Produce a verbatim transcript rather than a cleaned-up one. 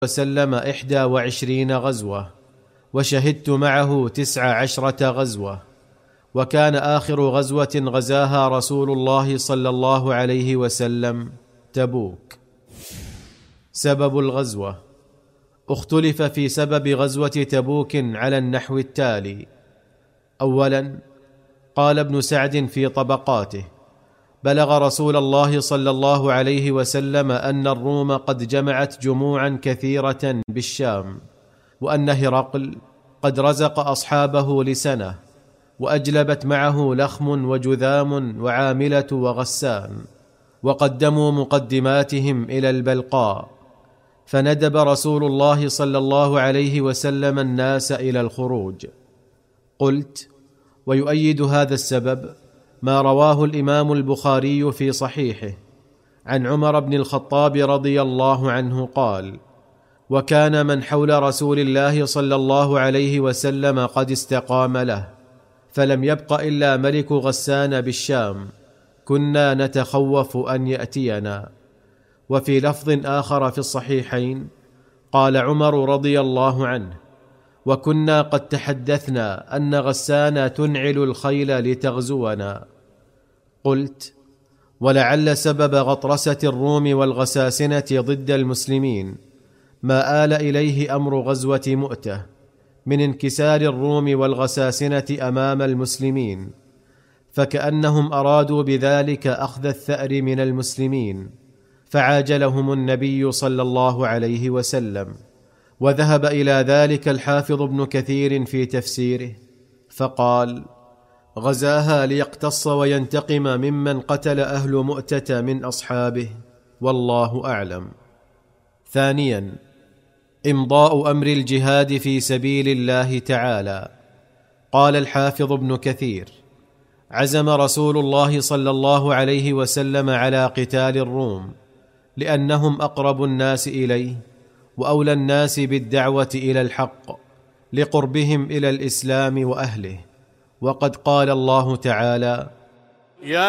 وسلم إحدى وعشرين غزوة، وشهدت معه تسع عشرة غزوة، وكان آخر غزوة غزاها رسول الله صلى الله عليه وسلم تبوك. سبب الغزوة: اختلف في سبب غزوة تبوك على النحو التالي. أولا، قال ابن سعد في طبقاته: بلغ رسول الله صلى الله عليه وسلم أن الروم قد جمعت جموعا كثيرة بالشام، وأن هرقل قد رزق أصحابه لسنة، وأجلبت معه لخم وجذام وعاملة وغسان، وقدموا مقدماتهم إلى البلقاء، فندب رسول الله صلى الله عليه وسلم الناس إلى الخروج. قلت: ويؤيد هذا السبب ما رواه الإمام البخاري في صحيحه عن عمر بن الخطاب رضي الله عنه قال: وكان من حول رسول الله صلى الله عليه وسلم قد استقام له، فلم يبق إلا ملك غسان بالشام، كنا نتخوف أن يأتينا. وفي لفظ آخر في الصحيحين قال عمر رضي الله عنه: وكنا قد تحدثنا أن غسان تنعل الخيل لتغزونا. قلت: ولعل سبب غطرسة الروم والغساسنة ضد المسلمين ما آل إليه أمر غزوة مؤتة من انكسار الروم والغساسنة أمام المسلمين، فكأنهم أرادوا بذلك أخذ الثأر من المسلمين، فعاجلهم النبي صلى الله عليه وسلم. وذهب إلى ذلك الحافظ ابن كثير في تفسيره فقال: غزاها ليقتص وينتقم ممن قتل أهل مؤتة من أصحابه، والله أعلم. ثانيا، إمضاء أمر الجهاد في سبيل الله تعالى. قال الحافظ ابن كثير: عزم رسول الله صلى الله عليه وسلم على قتال الروم، لأنهم أقرب الناس إليه وأولى الناس بالدعوة إلى الحق، لقربهم إلى الإسلام وأهله. وقد قال الله تعالى: يا